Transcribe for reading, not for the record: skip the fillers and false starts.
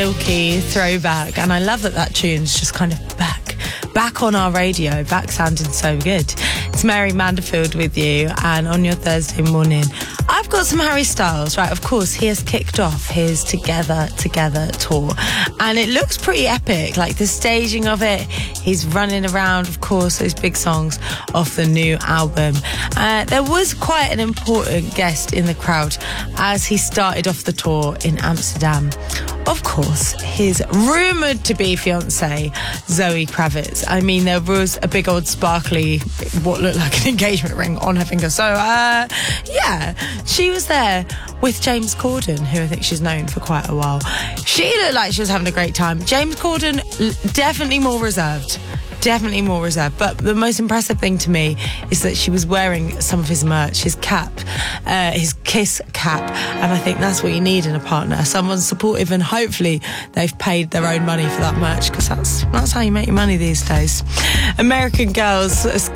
Silky throwback, and I love that tune's just kind of back on our radio, back sounding so good. It's Mary Manderfield with you, and on your Thursday morning, I've got some Harry Styles, right? Of course, he has kicked off his Together tour, and it looks pretty epic, like the staging of it. He's running around, of course, those big songs off the new album. There was quite an important guest in the crowd as he started off the tour in Amsterdam. Of course, his rumoured to be fiancée, Zoe Kravitz. I mean, there was a big old sparkly, what looked like an engagement ring on her finger. So, yeah, she was there with James Corden, who I think she's known for quite a while. She looked like she was having a great time. James Corden, definitely more reserved. But the most impressive thing to me is that she was wearing some of his merch, his cap, his Kiss cap, and I think that's what you need in a partner, someone supportive, and hopefully they've paid their own money for that merch, because that's how you make your money these days. American Girls